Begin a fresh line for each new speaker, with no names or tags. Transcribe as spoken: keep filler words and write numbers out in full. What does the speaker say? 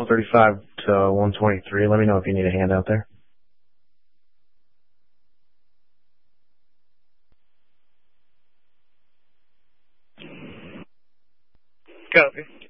thirty-five to one twenty-three. Let me know if you need a hand out there.
Copy.